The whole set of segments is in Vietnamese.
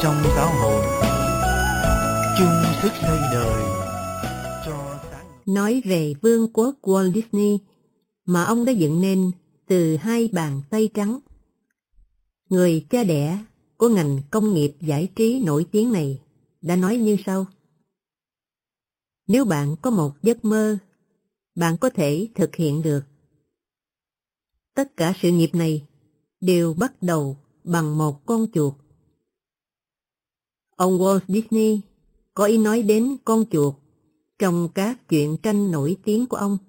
trong giáo hội, chung sức xây đời cho sáng. Nói về vương quốc Walt Disney mà ông đã dựng nên từ hai bàn tay trắng. Người cha đẻ của ngành công nghiệp giải trí nổi tiếng này đã nói như sau: nếu bạn có một giấc mơ, bạn có thể thực hiện được. Tất cả sự nghiệp này đều bắt đầu bằng một con chuột. Ông Walt Disney có ý nói đến con chuột trong các truyện tranh nổi tiếng của ông.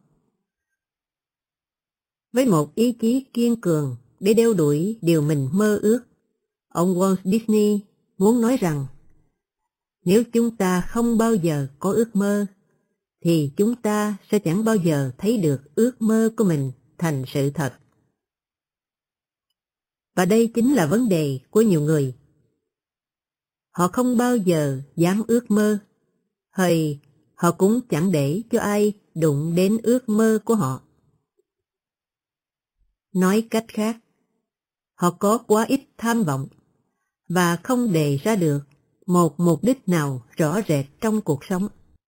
Với một ý chí kiên cường để đeo đuổi điều mình mơ ước, ông Walt Disney muốn nói rằng nếu chúng ta không bao giờ có ước mơ, thì chúng ta sẽ chẳng bao giờ thấy được ước mơ của mình thành sự thật. Và đây chính là vấn đề của nhiều người. Họ không bao giờ dám ước mơ, hay họ cũng chẳng để cho ai đụng đến ước mơ của họ. Nói cách khác, họ có quá ít tham vọng và không đề ra được một mục đích nào rõ rệt trong cuộc sống.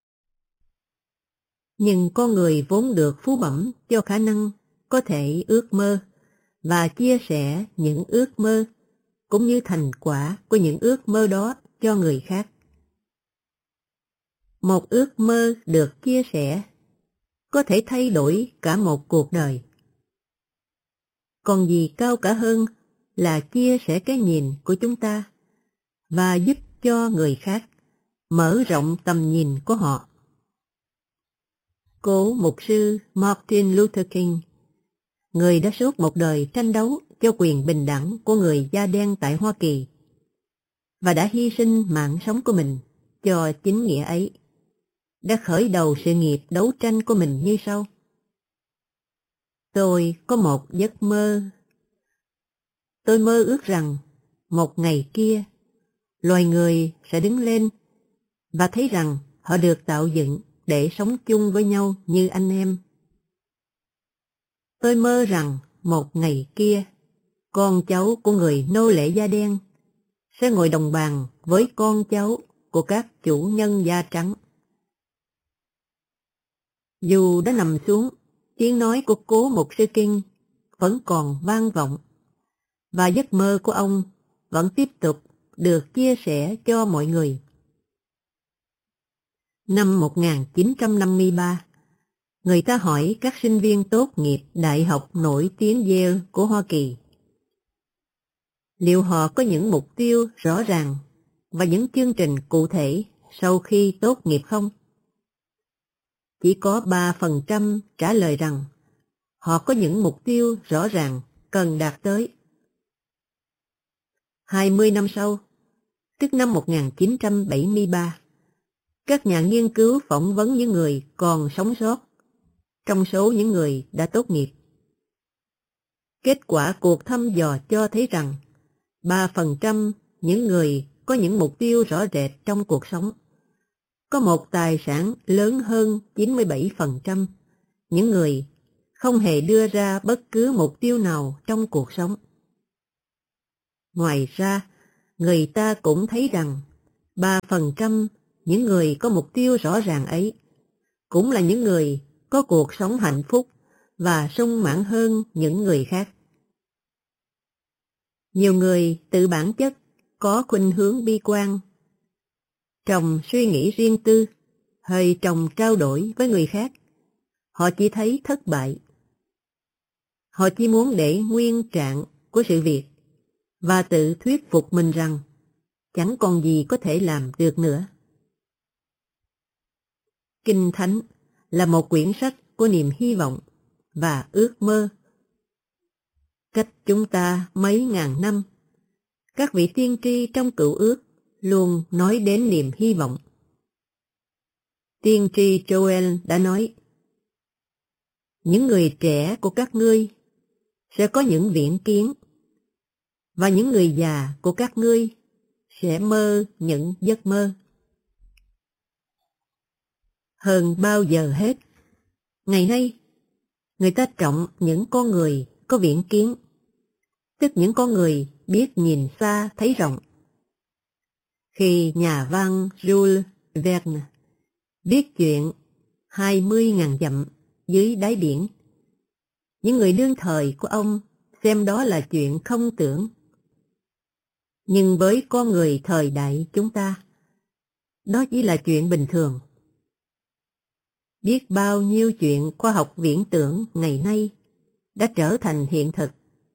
Nhưng con người vốn được phú bẩm cho khả năng có thể ước mơ và chia sẻ những ước mơ cũng như thành quả của những ước mơ đó cho người khác. Một ước mơ được chia sẻ có thể thay đổi cả một cuộc đời. Còn gì cao cả hơn là chia sẻ cái nhìn của chúng ta và giúp cho người khác mở rộng tầm nhìn của họ. Cố mục sư Martin Luther King, người đã suốt một đời tranh đấu cho quyền bình đẳng của người da đen tại Hoa Kỳ và đã hy sinh mạng sống của mình cho chính nghĩa ấy, đã khởi đầu sự nghiệp đấu tranh của mình như sau: tôi có một giấc mơ. Tôi mơ ước rằng một ngày kia, loài người sẽ đứng lên và thấy rằng họ được tạo dựng để sống chung với nhau như anh em. Tôi mơ rằng một ngày kia, con cháu của người nô lệ da đen sẽ ngồi đồng bàn với con cháu của các chủ nhân da trắng. Dù đã nằm xuống, tiếng nói của cố mục sư King vẫn còn vang vọng, và giấc mơ của ông vẫn tiếp tục được chia sẻ cho mọi người. Năm 1953, người ta hỏi các sinh viên tốt nghiệp đại học nổi tiếng Yale của Hoa Kỳ liệu họ có những mục tiêu rõ ràng và những chương trình cụ thể sau khi tốt nghiệp không? Chỉ có 3% trả lời rằng họ có những mục tiêu rõ ràng cần đạt tới. 20 năm sau, tức năm 1973, các nhà nghiên cứu phỏng vấn những người còn sống sót trong số những người đã tốt nghiệp. Kết quả cuộc thăm dò cho thấy rằng 3% những người có những mục tiêu rõ rệt trong cuộc sống có một tài sản lớn hơn 97% những người không hề đưa ra bất cứ mục tiêu nào trong cuộc sống. Ngoài ra, người ta cũng thấy rằng 3% những người có mục tiêu rõ ràng ấy cũng là những người có cuộc sống hạnh phúc và sung mãn hơn những người khác. Nhiều người tự bản chất có khuynh hướng bi quan. Trong suy nghĩ riêng tư hay trong trao đổi với người khác, họ chỉ thấy thất bại. Họ chỉ muốn để nguyên trạng của sự việc và tự thuyết phục mình rằng chẳng còn gì có thể làm được nữa. Kinh Thánh là một quyển sách của niềm hy vọng và ước mơ. Cách chúng ta mấy ngàn năm, các vị tiên tri trong Cựu Ước luôn nói đến niềm hy vọng. Tiên tri Joel đã nói: những người trẻ của các ngươi sẽ có những viễn kiến, và những người già của các ngươi sẽ mơ những giấc mơ. Hơn bao giờ hết, ngày nay, người ta trọng những con người có viễn kiến, tức những con người biết nhìn xa thấy rộng. Khi nhà văn Jules Verne viết chuyện 20.000 dặm dưới đáy biển, những người đương thời của ông xem đó là chuyện không tưởng. Nhưng với con người thời đại chúng ta, đó chỉ là chuyện bình thường. Biết bao nhiêu chuyện khoa học viễn tưởng ngày nay đã trở thành hiện thực.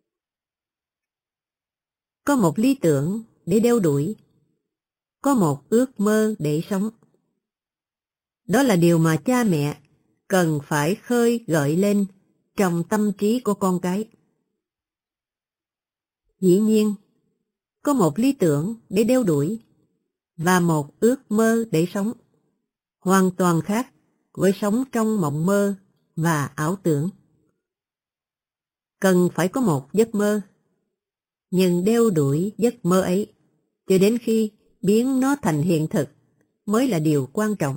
Có một lý tưởng để đeo đuổi, có một ước mơ để sống. Đó là điều mà cha mẹ cần phải khơi gợi lên trong tâm trí của con cái. Dĩ nhiên, có một lý tưởng để đeo đuổi và một ước mơ để sống, hoàn toàn khác với sống trong mộng mơ và ảo tưởng. Cần phải có một giấc mơ, nhưng đeo đuổi giấc mơ ấy cho đến khi biến nó thành hiện thực mới là điều quan trọng.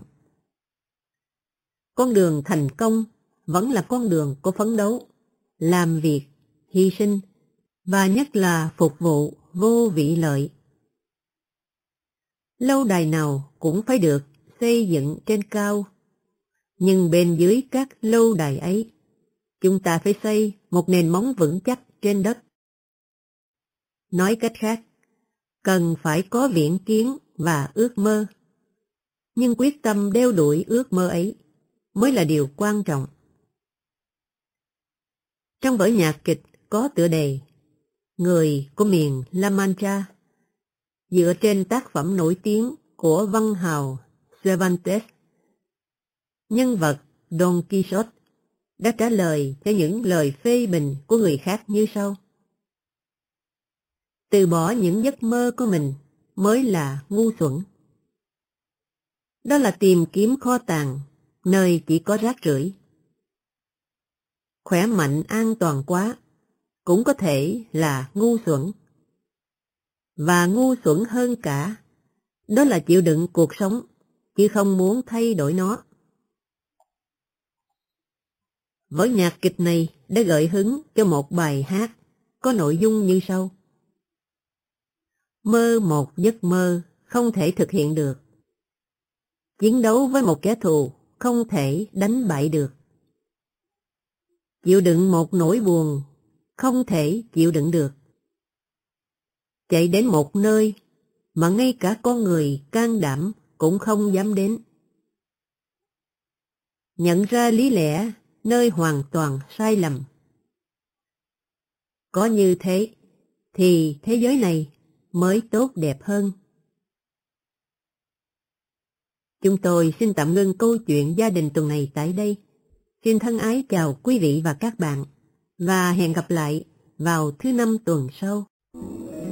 Con đường thành công vẫn là con đường của phấn đấu, làm việc, hy sinh và nhất là phục vụ vô vị lợi. Lâu đài nào cũng phải được xây dựng trên cao, nhưng bên dưới các lâu đài ấy, chúng ta phải xây một nền móng vững chắc trên đất. Nói cách khác, cần phải có viễn kiến và ước mơ, nhưng quyết tâm đeo đuổi ước mơ ấy mới là điều quan trọng. Trong vở nhạc kịch có tựa đề Người của miền La Mancha, dựa trên tác phẩm nổi tiếng của văn hào Cervantes, nhân vật Don Quixote đã trả lời cho những lời phê bình của người khác như sau: từ bỏ những giấc mơ của mình mới là ngu xuẩn. Đó là tìm kiếm kho tàng nơi chỉ có rác rưởi. Khỏe mạnh an toàn quá cũng có thể là ngu xuẩn. Và ngu xuẩn hơn cả, đó là chịu đựng cuộc sống, chứ không muốn thay đổi nó. Vở nhạc kịch này đã gợi hứng cho một bài hát có nội dung như sau: mơ một giấc mơ không thể thực hiện được. Chiến đấu với một kẻ thù không thể đánh bại được. Chịu đựng một nỗi buồn không thể chịu đựng được. Chạy đến một nơi mà ngay cả con người can đảm cũng không dám đến. Nhận ra lý lẽ nơi hoàn toàn sai lầm. Có như thế thì thế giới này mới tốt đẹp hơn. Chúng tôi xin tạm ngưng câu chuyện gia đình tuần này tại đây. Xin thân ái chào quý vị và các bạn, và hẹn gặp lại vào thứ Năm tuần sau.